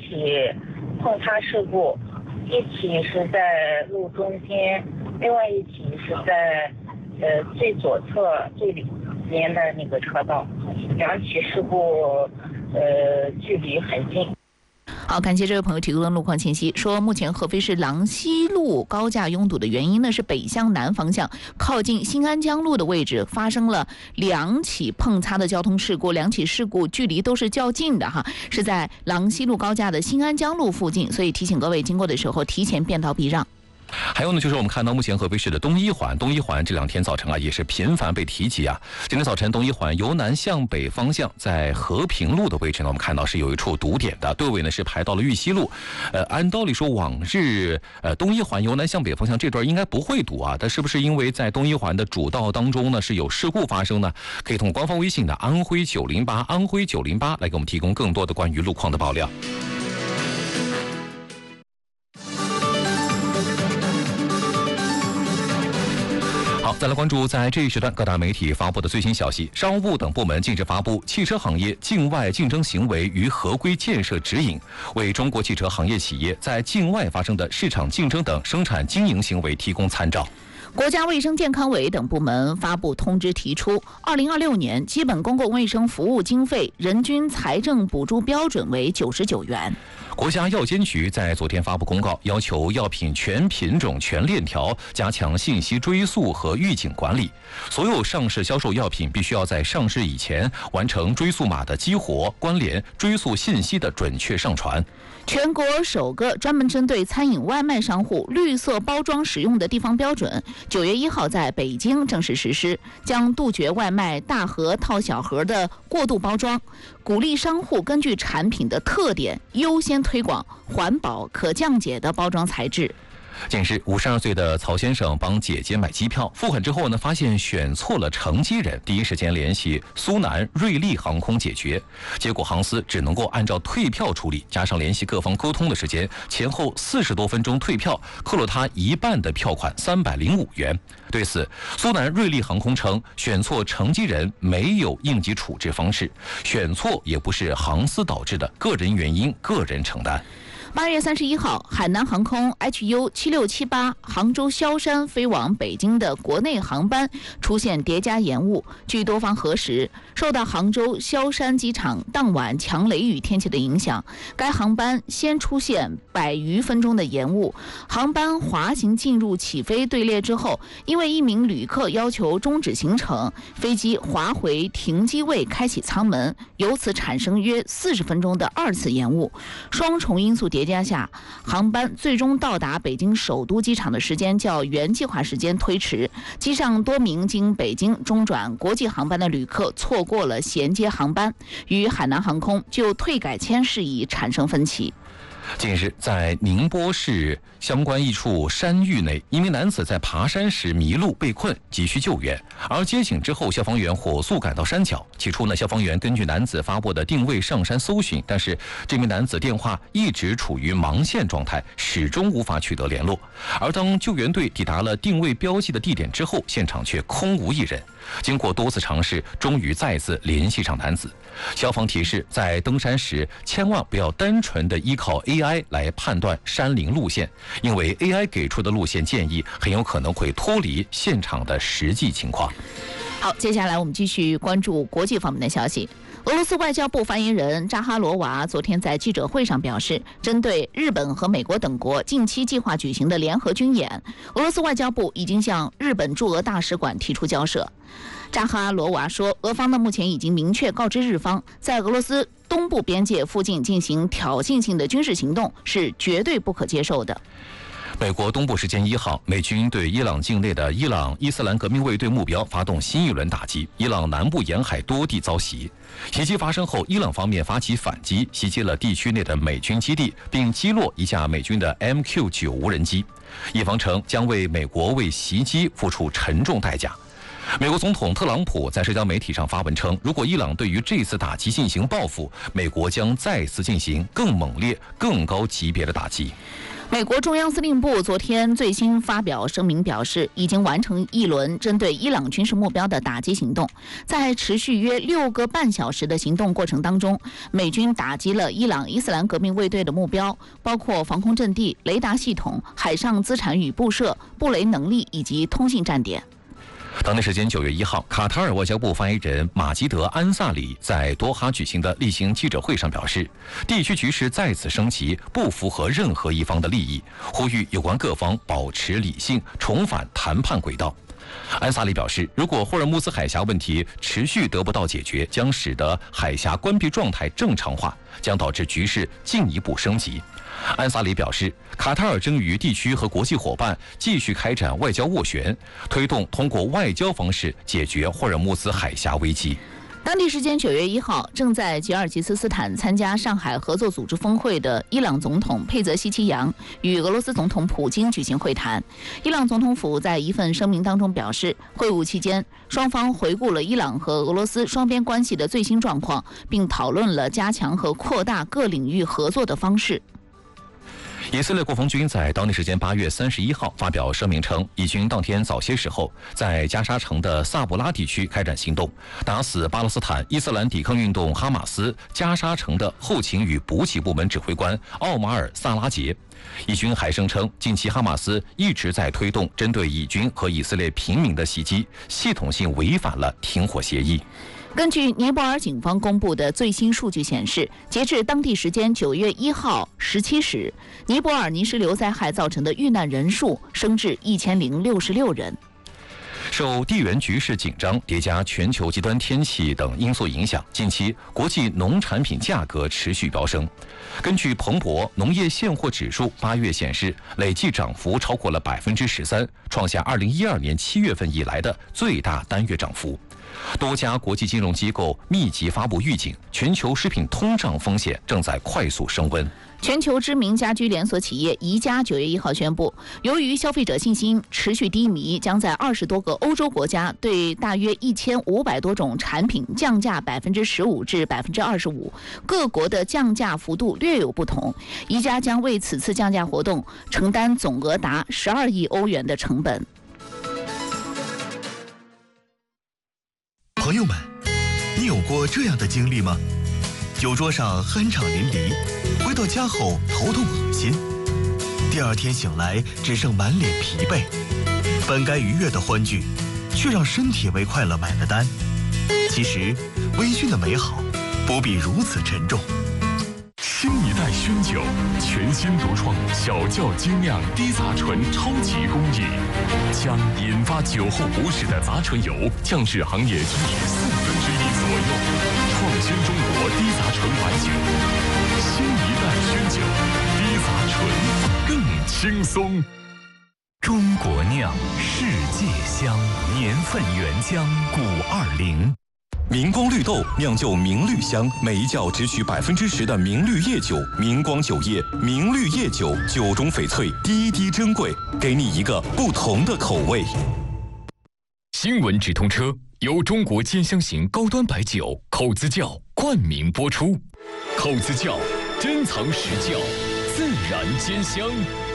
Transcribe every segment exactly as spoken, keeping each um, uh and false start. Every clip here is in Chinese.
起碰擦事故，一起是在路中间，另外一起是在呃最左侧最里边的那个车道，两起事故呃距离很近。 好，感谢这位朋友提供的路况信息，说目前合肥市郎西路高架拥堵的原因呢是北向南方向靠近新安江路的位置发生了两起碰擦的交通事故，两起事故距离都是较近的哈，是在郎西路高架的新安江路附近，所以提醒各位经过的时候提前变道避让。 还有呢，就是我们看到目前合肥市的东一环，东一环这两天早晨啊也是频繁被提及啊。今天早晨东一环由南向北方向在和平路的位置呢，我们看到是有一处堵点的，队尾呢是排到了玉溪路。呃，按道理说往日呃东一环由南向北方向这段应该不会堵啊，但是不是因为在东一环的主道当中呢是有事故发生呢？可以通过官方微信的安徽九零八安徽九零八来给我们提供更多的关于路况的爆料。好，再来关注在这一时段各大媒体发布的最新消息。商务部等部门近日发布《汽车行业境外竞争行为与合规建设指引》，为中国汽车行业企业在境外发生的市场竞争等生产经营行为提供参照。 国家卫生健康委等部门发布通知提出，二零二六年基本公共卫生服务经费人均财政补助标准为九十九元。 国家药监局在昨天发布公告，要求药品全品种全链条加强信息追溯和预警管理。所有上市销售药品必须要在上市以前完成追溯码的激活、关联、追溯信息的准确上传。 全国首个专门针对餐饮外卖商户绿色包装使用的地方标准，九月一号在北京正式实施，将杜绝外卖大盒套小盒的过度包装，鼓励商户根据产品的特点优先推广环保可降解的包装材质。 近日，五十二岁的曹先生帮姐姐买机票，付款之后呢，发现选错了乘机人，第一时间联系苏南瑞丽航空解决，结果航司只能够按照退票处理，加上联系各方沟通的时间，前后四十多分钟退票，扣了他一半的票款三百零五元。对此，苏南瑞丽航空称，选错乘机人没有应急处置方式，选错也不是航司导致的，个人原因个人承担。 八月三十一号，海南航空 H U 七六七八杭州萧山飞往北京的国内航班出现叠加延误。据多方核实，受到杭州萧山机场当晚强雷雨天气的影响，该航班先出现百余分钟的延误。航班滑行进入起飞队列之后，因为一名旅客要求终止行程，飞机滑回停机位开启舱门，由此产生约四十分钟的二次延误。双重因素叠加下，航班最终到达北京首都机场的时间较原计划时间推迟，机上多名经北京中转国际航班的旅客错过了衔接航班，与海南航空就退改签事宜产生分歧。 近日，在宁波市相关一处山域内，一名男子在爬山时迷路被困，急需救援。而接警之后，消防员火速赶到山脚。起初呢，消防员根据男子发布的定位上山搜寻，但是这名男子电话一直处于忙线状态，始终无法取得联络。而当救援队抵达了定位标记的地点之后，现场却空无一人。经过多次尝试，终于再次联系上男子。消防提示，在登山时千万不要单纯的依靠 A I 来判断山林路线，因为 A I 给出的路线建议很有可能会脱离现场的实际情况。 好，接下来我们继续关注国际方面的消息。俄罗斯外交部发言人扎哈罗娃昨天在记者会上表示，针对日本和美国等国近期计划举行的联合军演，俄罗斯外交部已经向日本驻俄大使馆提出交涉。扎哈罗娃说，俄方呢目前已经明确告知日方，在俄罗斯东部边界附近进行挑衅性的军事行动是绝对不可接受的。 美国东部时间一号，美军对伊朗境内的伊朗伊斯兰革命卫队目标发动新一轮打击，伊朗南部沿海多地遭袭。袭击发生后，伊朗方面发起反击，袭击了地区内的美军基地，并击落一架美军的 M Q 九 无人机。伊方称将为美国为袭击付出沉重代价。美国总统特朗普在社交媒体上发文称，如果伊朗对于这次打击进行报复，美国将再次进行更猛烈、更高级别的打击。 美国中央司令部昨天最新发表声明表示，已经完成一轮针对伊朗军事目标的打击行动。在持续约六个半小时的行动过程当中，美军打击了伊朗伊斯兰革命卫队的目标，包括防空阵地、雷达系统、海上资产与布设、布雷能力以及通信站点。 当地时间九月一号，卡塔尔外交部发言人马基德·安萨里在多哈举行的例行记者会上表示，地区局势再次升级，不符合任何一方的利益，呼吁有关各方保持理性，重返谈判轨道。安萨里表示，如果霍尔木兹海峡问题持续得不到解决，将使得海峡关闭状态正常化，将导致局势进一步升级。安萨里表示，卡塔尔正与地区和国际伙伴继续开展外交斡旋，推动通过外交方式解决霍尔木兹海峡危机。 当地时间九月一号，正在吉尔吉斯斯坦参加上海合作组织峰会的伊朗总统佩泽西奇扬与俄罗斯总统普京举行会谈。伊朗总统府在一份声明当中表示，会晤期间，双方回顾了伊朗和俄罗斯双边关系的最新状况，并讨论了加强和扩大各领域合作的方式。 以色列国防军在当地时间八月三十一号发表声明称，以军当天早些时候在加沙城的萨布拉地区开展行动，打死巴勒斯坦伊斯兰抵抗运动哈马斯加沙城的后勤与补给部门指挥官奥马尔·萨拉杰。以军还声称，近期哈马斯一直在推动针对以军和以色列平民的袭击，系统性违反了停火协议。 根据尼泊尔警方公布的最新数据显示，截至当地时间九月一号十七时，尼泊尔泥石流灾害造成的遇难人数升至一千零六十六人。 受地缘局势紧张叠加全球极端天气等因素影响，近期国际农产品价格持续飙升。根据彭博农业现货指数，八月显示累计涨幅超过了百分之十三，创下二零一二年七月份以来的最大单月涨幅。多家国际金融机构密集发布预警，全球食品通胀风险正在快速升温。 全球知名家居连锁企业宜家九月一号宣布，由于消费者信心持续低迷，将在二十多个欧洲国家对大约一千五百多种产品降价百分之十五至百分之二十五，各国的降价幅度略有不同。宜家将为此次降价活动承担总额达十二亿欧元的成本。 朋友们，你有过这样的经历吗？酒桌上酣畅淋漓，回到家后头痛恶心，第二天醒来只剩满脸疲惫，本该愉悦的欢聚，却让身体为快乐买了单。其实，微醺的美好不必如此沉重。 新一代熏酒，全新独创小窖精酿低杂醇超级工艺，将引发酒后不适的杂醇油降至行业均值四分之一左右，创新中国低杂醇白酒。新一代熏酒，低杂醇更轻松。 中国酿，世界香，年份原浆古二零。 明光绿豆酿就明绿香，每一窖只取百分之十的明绿叶酒。明光酒业明绿叶酒，酒中翡翠，滴滴珍贵，给你一个不同的口味。 新闻直通车由中国兼香型高端白酒口子窖冠名播出，口子窖珍藏实窖，自然兼香。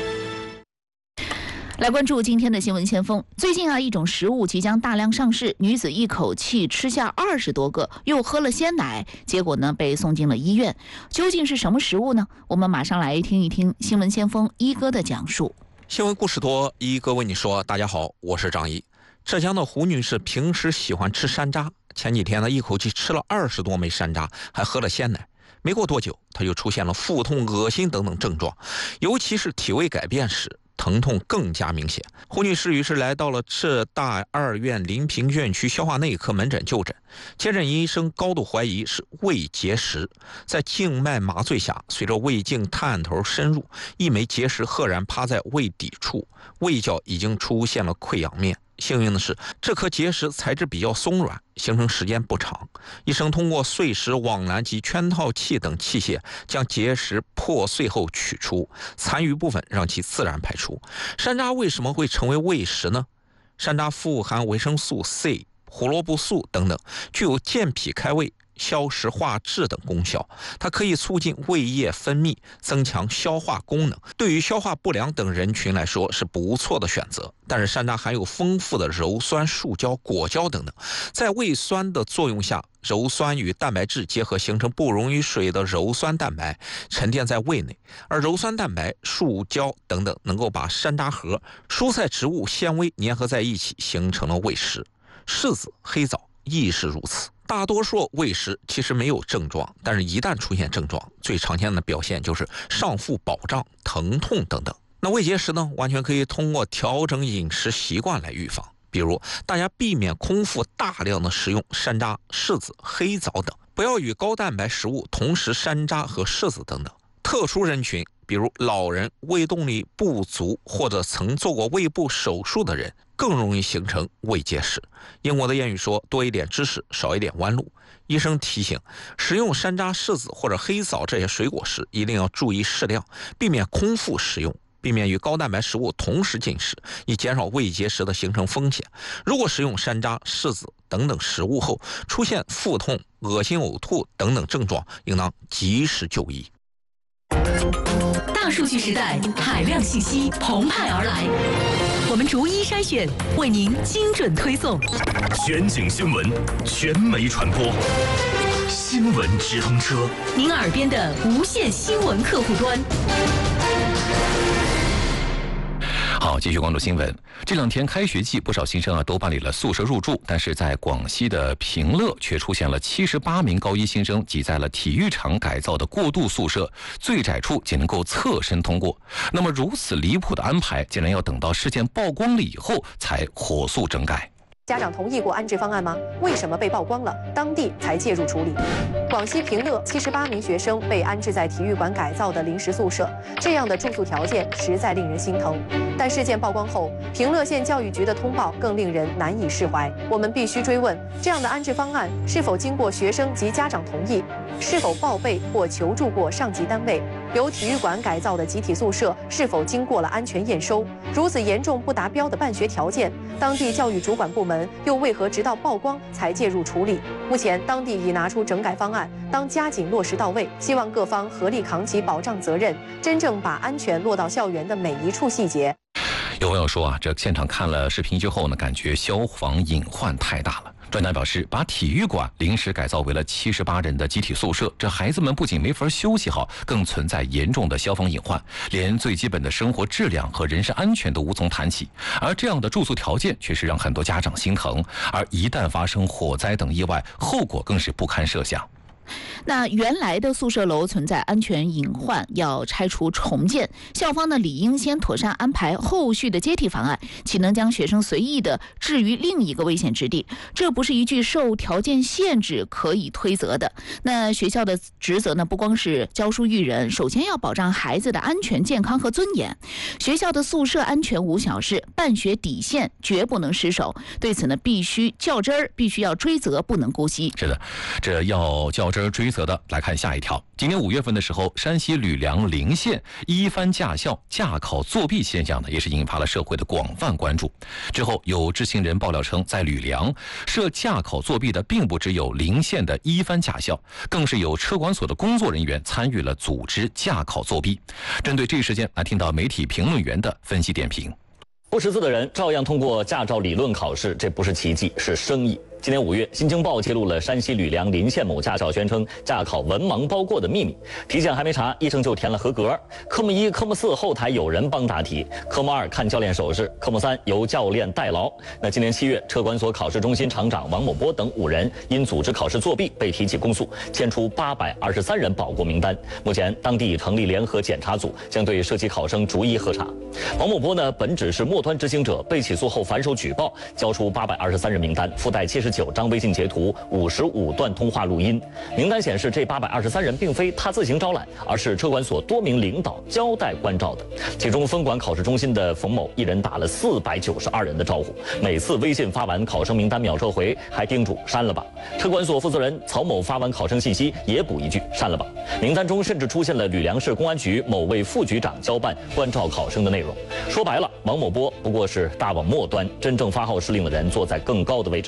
来关注今天的新闻先锋。最近啊，一种食物即将大量上市，女子一口气吃下二十多个，又喝了鲜奶，结果呢被送进了医院。究竟是什么食物呢？我们马上来听一听新闻先锋一哥的讲述。 新闻故事多，一哥为你说。大家好，我是张一。浙江的胡女士平时喜欢吃山楂，前几天呢一口气吃了二十多枚山楂，还喝了鲜奶。没过多久，她就出现了腹痛、恶心等等症状，尤其是体位改变时，疼痛更加明显。胡女士于是来到了浙大二院临平院区消化内科门诊就诊，接诊医生高度怀疑是胃结石，在静脉麻醉下，随着胃镜探头深入，一枚结石赫然趴在胃底处，胃角已经出现了溃疡面。幸运的是，这颗结石材质比较松软，形成时间不长。医生通过碎石网篮及圈套器等器械将结石破碎后取出，残余部分让其自然排出。山楂为什么会成为胃石呢？山楂富含维生素 C、胡萝卜素等等，具有健脾开胃、 消食化滞等功效。它可以促进胃液分泌，增强消化功能，对于消化不良等人群来说是不错的选择。但是山楂含有丰富的鞣酸、树胶、果胶等等，在胃酸的作用下，鞣酸与蛋白质结合，形成不溶于水的鞣酸蛋白，沉淀在胃内。而鞣酸蛋白、树胶等等能够把山楂核、蔬菜植物纤维粘合在一起，形成了胃食。柿子、黑枣亦是如此。大多数胃食其实没有症状，但是一旦出现症状，最常见的表现就是上腹饱胀、疼痛等等。那胃结石呢，完全可以通过调整饮食习惯来预防。比如大家避免空腹大量的食用山楂、柿子、黑枣等，不要与高蛋白食物同食山楂和柿子等等。特殊人群，比如老人、胃动力不足或者曾做过胃部手术的人，更容易形成胃结石。英国的谚语说，多一点知识，少一点弯路。医生提醒，食用山楂、柿子或者黑枣这些水果时，一定要注意适量，避免空腹食用，避免与高蛋白食物同时进食，以减少胃结石的形成风险。如果食用山楂、柿子等等食物后出现腹痛、恶心、呕吐等等症状，应当及时就医。 大数据时代，海量信息澎湃而来，我们逐一筛选，为您精准推送。 全景新闻，全媒传播，新闻直通车， 您耳边的无线新闻客户端。 好，继续关注新闻。这两天开学季，不少新生啊都办理了宿舍入住，但是在广西的平乐却出现了七十八名高一新生挤在了体育场改造的过渡宿舍，最窄处仅能够侧身通过。那么如此离谱的安排，竟然要等到事件曝光了以后才火速整改。 家长同意过安置方案吗？为什么被曝光了，当地才介入处理？广西平乐七十八名学生被安置在体育馆改造的临时宿舍，这样的住宿条件实在令人心疼。但事件曝光后，平乐县教育局的通报更令人难以释怀。我们必须追问，这样的安置方案是否经过学生及家长同意？是否报备或求助过上级单位？由体育馆改造的集体宿舍是否经过了安全验收？如此严重不达标的办学条件，当地教育主管部门又为何直到曝光才介入处理？目前，当地已拿出整改方案，当加紧落实到位，希望各方合力扛起保障责任，真正把安全落到校园的每一处细节。 有网友说啊，这现场看了视频之后呢，感觉消防隐患太大了。专家表示，把体育馆临时改造为了七十八人的集体宿舍，这孩子们不仅没法休息好，更存在严重的消防隐患，连最基本的生活质量和人身安全都无从谈起。而这样的住宿条件确实让很多家长心疼，而一旦发生火灾等意外，后果更是不堪设想。 那原来的宿舍楼存在安全隐患，要拆除重建，校方呢理应先妥善安排后续的接替方案，岂能将学生随意的置于另一个危险之地？这不是一句受条件限制可以推责的。那学校的职责呢，不光是教书育人，首先要保障孩子的安全、健康和尊严。学校的宿舍安全无小事，办学底线绝不能失守。对此呢，必须较真儿，必须要追责，不能姑息。 是的，这要较真儿追责的。来看下一条。今年五月份的时候，山西吕梁陵县一番驾校驾考作弊现象呢，也是引发了社会的广泛关注。之后有知情人爆料称，在吕梁涉驾考作弊的并不只有陵县的一番驾校，更是有车管所的工作人员参与了组织驾考作弊。针对这一事件，来听到媒体评论员的分析点评。 不识字的人照样通过驾照理论考试，这不是奇迹，是生意。今年五月，《新京报》揭露了山西吕梁临县某驾校宣称驾考文盲包过的秘密。体检还没查，医生就填了合格。科目一、科目四后台有人帮答题，科目二看教练手势，科目三由教练代劳。那今年七月，车管所考试中心厂长王某波等五人因组织考试作弊被提起公诉，牵出八百二十三人保过名单。目前，当地已成立联合检查组，将对涉及考生逐一核查。王某波呢，本只是末端执行者，被起诉后反手举报，交出八百二十三人名单，附带七十九张微信截图、五十五段通话录音。名单显示，这八百二十三人并非他自行招揽，而是车管所多名领导交代关照的。其中，分管考试中心的冯某一人打了四百九十二人的招呼，每次微信发完考生名单秒撤回，还叮嘱删了吧。车管所负责人曹某发完考生信息也补一句删了吧。名单中甚至出现了吕梁市公安局某位副局长交办关照考生的内容。说白了，王某波不过是大网末端，真正发号施令的人坐在更高的位置上。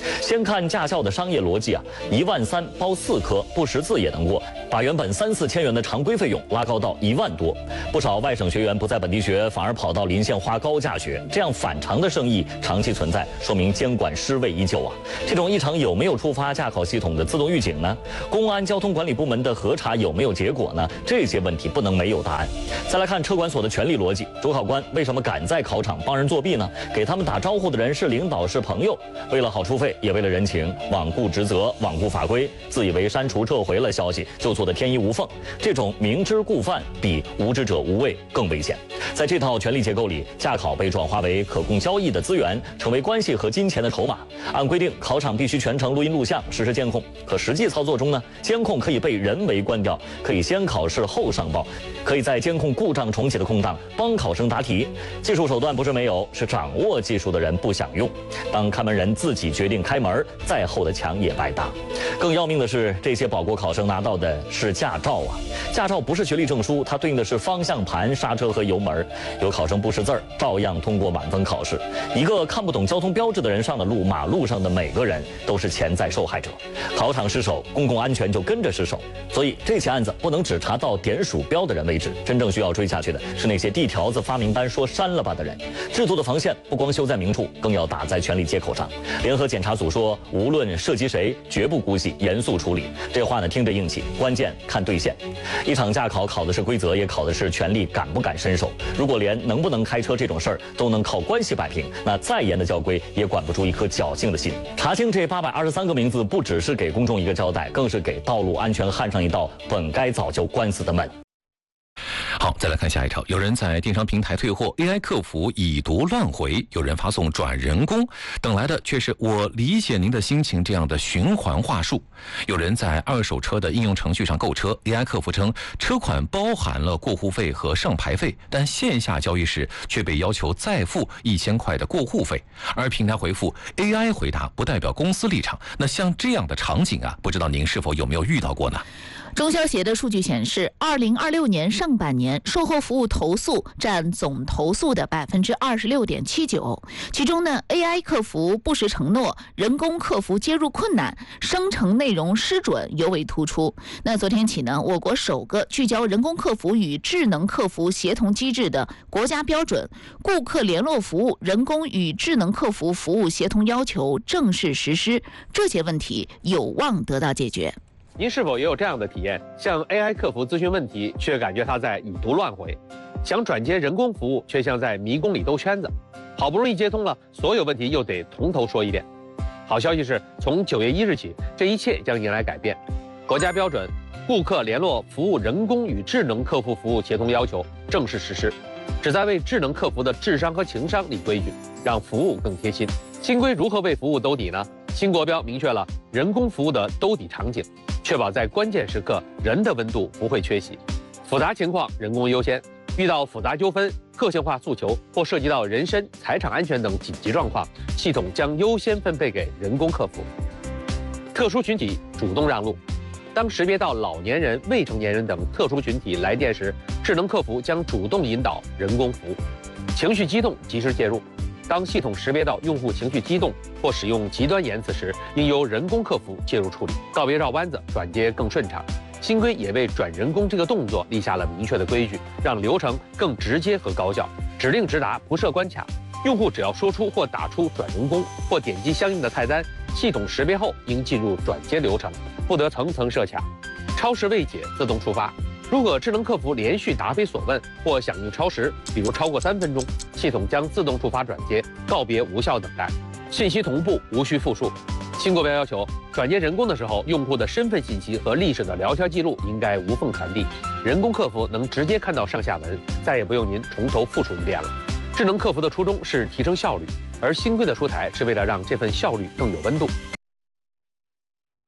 先看驾校的商业逻辑啊，一万三包四科，不识字也能过，把原本三四千元的常规费用拉高到一万多。不少外省学员不在本地学，反而跑到邻县花高价学，这样反常的生意长期存在，说明监管失位依旧啊。这种异常有没有触发驾考系统的自动预警呢？公安交通管理部门的核查有没有结果呢？这些问题不能没有答案。再来看车管所的权力逻辑，主考官为什么敢在考场帮人作弊呢？给他们打招呼的人是领导是朋友，为了好处费也为了人情，罔顾职责，罔顾法规，自以为删除撤回了消息就做得天衣无缝，这种明知故犯比无知者无畏更危险。在这套权力结构里，驾考被转化为可供交易的资源，成为关系和金钱的筹码。按规定，考场必须全程录音录像，实时监控。可实际操作中呢，监控可以被人为关掉，可以先考试后上报，可以在监控故障重启的空档帮考生答题。技术手段不是没有，是掌握技术的人不想用。当看门人自己决定开门，再厚的墙也白搭。更要命的是，这些保国考生拿到的是驾照啊！驾照不是学历证书，它对应的是方向盘、刹车和油门。有考生不识字儿，照样通过满分考试。一个看不懂交通标志的人上了路，马路上的每个人都是潜在受害者。考场失守，公共安全就跟着失守。所以这起案子不能只查到点鼠标的人为止，真正需要追下去的是那些递条子、发名单说删了吧的人。制度的防线不光修在明处，更要打在权力接口上。联合检查组说，无论涉及谁，绝不姑息，严肃处理。这话呢听着硬气，关键看兑现。一场驾考考的是规则，也考的是权力敢不敢伸手。如果连能不能开车这种事儿都能靠关系摆平，那再严的教规也管不住一颗侥幸的心。查清这八百二十三个名字，不只是给公众一个交代，更是给道路安全焊上一道本该早就关死的门。 好，再来看下一条。有人在电商平台退货 ，A I 客服已读乱回；有人发送转人工，等来的却是我理解您的心情这样的循环话术。有人在二手车的应用程序上购车 ，A I 客服称车款包含了过户费和上牌费，但线下交易时却被要求再付一千块的过户费。而平台回复 A I 回答不代表公司立场。那像这样的场景啊，不知道您是否有没有遇到过呢？ 中消协的数据显示，二零二六年上半年售后服务投诉占总投诉的百分之二十六点七九，其中呢 ，A I 客服不实承诺、人工客服接入困难、生成内容失准尤为突出。那昨天起呢，我国首个聚焦人工客服与智能客服协同机制的国家标准《顾客联络服务人工与智能客服服务协同要求》正式实施，这些问题有望得到解决。 您是否也有这样的体验？向 A I 客服咨询问题，却感觉他在已读乱回；想转接人工服务，却像在迷宫里兜圈子。好不容易接通了，所有问题又得从头说一遍。好消息是，从九月一日起，这一切将迎来改变。国家标准《顾客联络服务人工与智能客服服务协同要求》正式实施，旨在为智能客服的智商和情商立规矩，让服务更贴心。新规如何为服务兜底呢？新国标明确了人工服务的兜底场景，确保在关键时刻人的温度不会缺席。复杂情况人工优先，遇到复杂纠纷、个性化诉求或涉及到人身、财产安全等紧急状况，系统将优先分配给人工客服。特殊群体主动让路，当识别到老年人、未成年人等特殊群体来电时，智能客服将主动引导人工服务。情绪激动及时介入，当系统识别到用户情绪激动或使用极端言辞时，应由人工客服介入处理，告别绕弯子，转接更顺畅。新规也为转人工这个动作立下了明确的规矩，让流程更直接和高效，指令直达，不设关卡。用户只要说出或打出转人工，或点击相应的菜单，系统识别后应进入转接流程，不得层层设卡。超时未解自动触发。如果智能客服连续答非所问或响应超时，比如超过三分钟，系统将自动触发转接，告别无效等待，信息同步，无需复述。新国标要求，转接人工的时候，用户的身份信息和历史的聊天记录应该无缝传递，人工客服能直接看到上下文，再也不用您从头复述一遍了。智能客服的初衷是提升效率，而新规的出台是为了让这份效率更有温度。 这条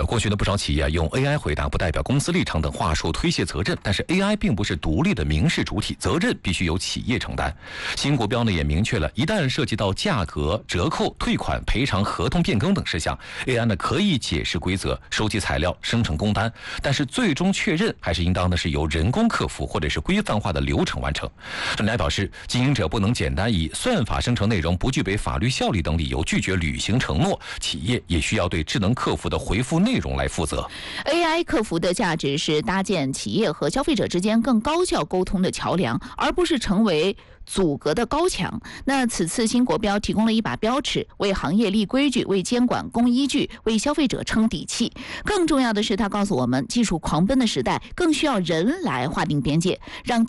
过去呢，不少企业用 A I 回答不代表公司立场等话术推卸责任，但是 A I 并不是独立的民事主体，责任必须由企业承担。新国标呢也明确了，一旦涉及到价格、折扣、退款、赔偿、合同变更等事项 ，A I 呢可以解释规则、收集材料、生成工单，但是最终确认还是应当的是由人工客服或者是规范化的流程完成。专家表示，经营者不能简单以算法生成内容不具备法律效力等理由拒绝履行承诺，企业也需要对智能客服的回复内容来负责。 A I 客服的价值是搭建企业和消费者之间更高效沟通的桥梁，而不是成为阻隔的高墙。那此次新国标提供了一把标尺，为行业立规矩，为监管供依据，为消费者撑底气。更重要的是，它告诉我们，技术狂奔的时代更需要人来划定边界，让